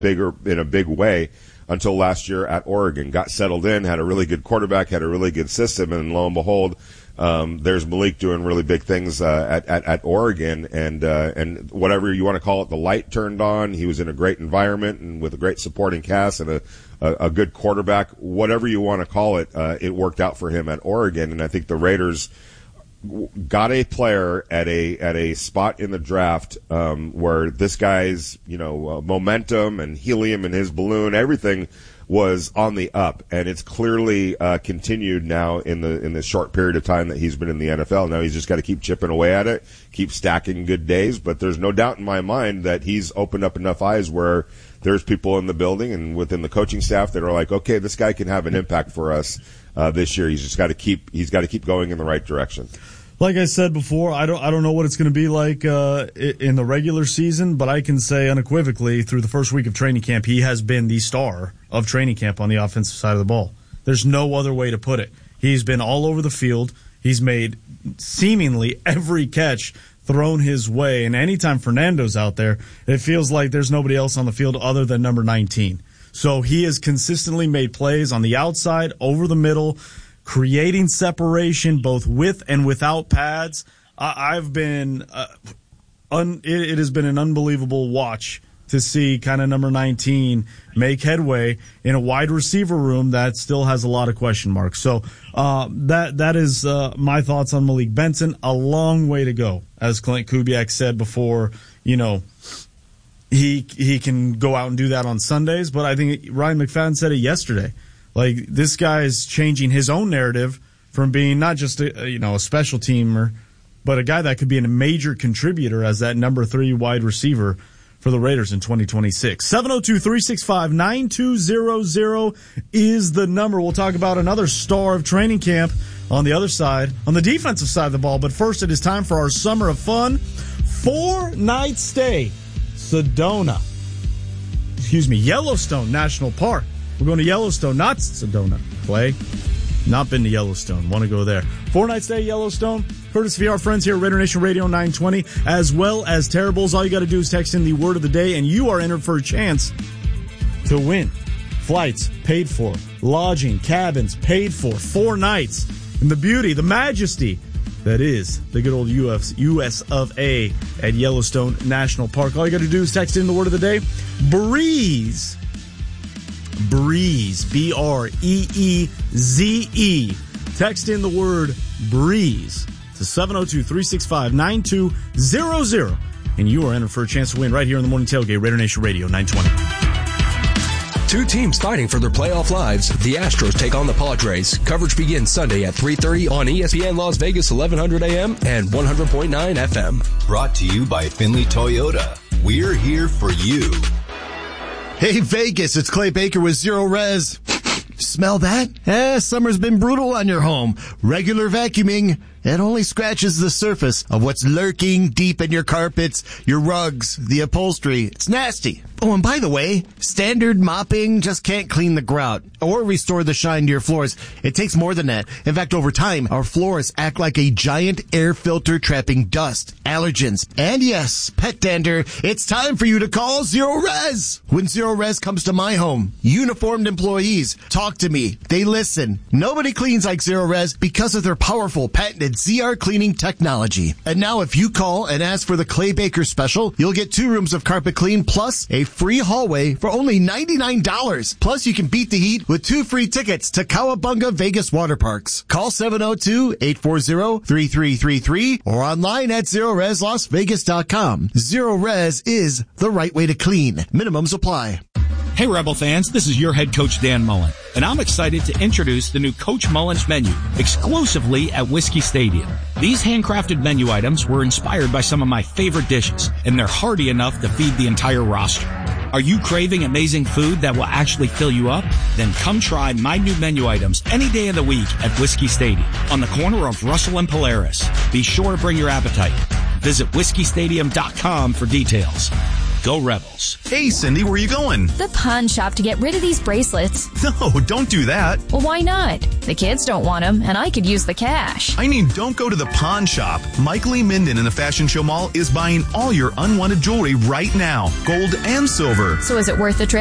a big way until last year at Oregon. Got settled in, had a really good quarterback, had a really good system, and lo and behold, there's Malik doing really big things at Oregon, and whatever you want to call it, the light turned on. He was in a great environment and with a great supporting cast and a good quarterback. Whatever you want to call it, it worked out for him at Oregon, and I think the Raiders got a player at a spot in the draft where this guy's momentum and helium in his balloon, everything was on the up, and it's clearly continued now in the short period of time that he's been in the NFL. Now he's just got to keep chipping away at it, keep stacking good days, but there's no doubt in my mind that he's opened up enough eyes where there's people in the building and within the coaching staff that are like, okay, this guy can have an impact for us this year. He's got to keep going in the right direction. Like I said before, I don't know what it's going to be like in the regular season, but I can say unequivocally through the first week of training camp, he has been the star of training camp on the offensive side of the ball. There's no other way to put it. He's been all over the field. He's made seemingly every catch thrown his way, and anytime Fernando's out there, it feels like there's nobody else on the field other than number 19. So he has consistently made plays on the outside, over the middle, creating separation both with and without pads. It has been an unbelievable watch to see kind of number 19 make headway in a wide receiver room that still has a lot of question marks. So that is my thoughts on Malik Benson. A long way to go, as Clint Kubiak said before. He can go out and do that on Sundays, but I think Ryan McFadden said it yesterday. Like, this guy is changing his own narrative from being not just a special teamer, but a guy that could be a major contributor as that number 3 wide receiver for the Raiders in 2026. 702-365-9200 is the number. We'll talk about another star of training camp on the other side, on the defensive side of the ball. But first, it is time for our summer of fun. 4-night stay, Yellowstone National Park. We're going to Yellowstone, not Sedona. Clay, not been to Yellowstone. Want to go there. 4-night stay, Yellowstone. Courtesy of our friends here at Raider Nation Radio 920, as well as Terribles. All you got to do is text in the word of the day, and you are entered for a chance to win. Flights paid for, lodging, cabins paid for, 4 nights. And the beauty, the majesty that is the good old US of A at Yellowstone National Park. All you got to do is text in the word of the day, Breeze. Breeze, B-R-E-E-Z-E. Text in the word Breeze to 702-365-9200, and you are entered for a chance to win right here on the Morning Tailgate, Raider Nation Radio 920. 2 teams fighting for their playoff lives. The Astros take on the Padres. Coverage begins Sunday at 3:30 on ESPN Las Vegas, 1100 AM and 100.9 FM. Brought to you by Finley Toyota. We're here for you. Hey, Vegas, it's Clay Baker with Zero Res. Smell that? Summer's been brutal on your home. Regular vacuuming, it only scratches the surface of what's lurking deep in your carpets, your rugs, the upholstery. It's nasty. Oh, and by the way, standard mopping just can't clean the grout or restore the shine to your floors. It takes more than that. In fact, over time, our floors act like a giant air filter trapping dust, allergens, and yes, pet dander. It's time for you to call Zero Res. When Zero Res comes to my home, uniformed employees talk to me. They listen. Nobody cleans like Zero Res because of their powerful patented ZR cleaning technology. And now if you call and ask for the Clay Baker special, you'll get 2 rooms of carpet clean plus a free hallway for only $99. Plus, you can beat the heat with 2 free tickets to Cowabunga Vegas Water Parks. Call 702-840-3333 or online at ZeroResLasVegas.com. Zero Res is the right way to clean. Minimums apply. Hey, Rebel fans, this is your head coach, Dan Mullen, and I'm excited to introduce the new Coach Mullen's menu exclusively at Whiskey Stadium. These handcrafted menu items were inspired by some of my favorite dishes, and they're hearty enough to feed the entire roster. Are you craving amazing food that will actually fill you up? Then come try my new menu items any day of the week at Whiskey Stadium on the corner of Russell and Polaris. Be sure to bring your appetite. Visit whiskeystadium.com for details. Go Rebels. Hey, Cindy, where are you going? The pawn shop to get rid of these bracelets. No, don't do that. Well, why not? The kids don't want them, and I could use the cash. I mean, don't go to the pawn shop. Mike Lee Minden in the Fashion Show Mall is buying all your unwanted jewelry right now, gold and silver. So is it worth the trip?